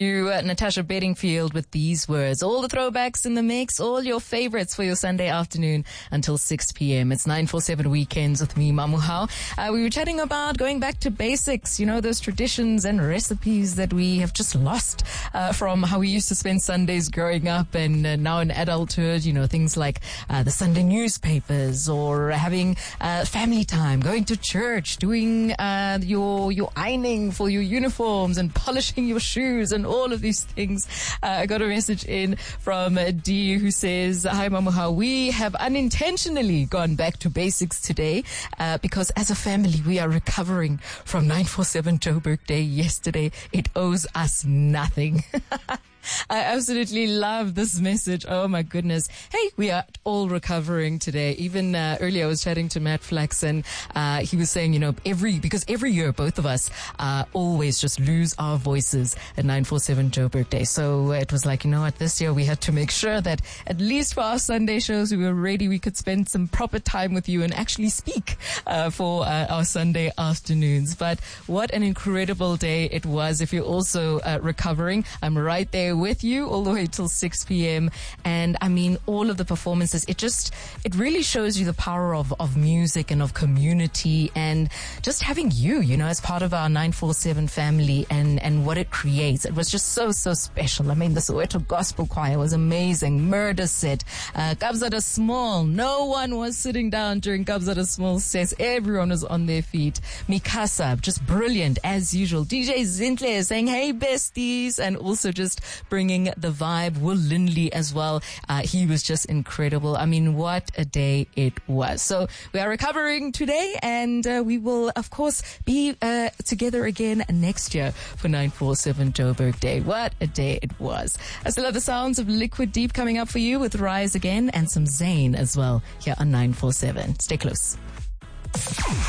You, Natasha Bedingfield, with these words. All the throwbacks in the mix, all your favorites for your Sunday afternoon until 6 p.m. It's 947 Weekends with me, Mamuhao. We were chatting about going back to basics, you know, those traditions and recipes that we have just lost from how we used to spend Sundays growing up and now in adulthood, you know, things like the Sunday newspapers or having family time, going to church, doing your ironing for your uniforms and polishing your shoes and all of these things. I got a message in from Dee who says, "Hi Mamuhao, we have unintentionally gone back to basics today because as a family we are recovering from 947 Joburg Day yesterday. It owes us nothing." I absolutely love this message. Oh my goodness. Hey, we are all recovering today. Even earlier I was chatting to Matt Flax and he was saying, you know, because every year both of us always just lose our voices at 947 Joburg Day. So it was like, you know what, this year we had to make sure that at least for our Sunday shows we were ready. We could spend some proper time with you and actually speak for our Sunday afternoons. But what an incredible day it was. If you're also recovering, I'm right there with you all the way till 6 p.m. And I mean, all of the performances, it really shows you the power of music and of community and just having you know, as part of our 947 family and what it creates. It was just so special. I mean, the Soweto Gospel Choir was amazing. Murder set. Kabza Small. No one was sitting down during Kabza Small sets. Everyone was on their feet. Mikasa, just brilliant as usual. DJ Zintle saying, "Hey besties," and also just bringing the vibe. Will Lindley as well. He was just incredible. I mean, what a day it was. So we are recovering today and we will, of course, be together again next year for 947 Joburg Day. What a day it was. I still have the sounds of Liquid Deep coming up for you with Rise Again and some Zayn as well here on 947. Stay close.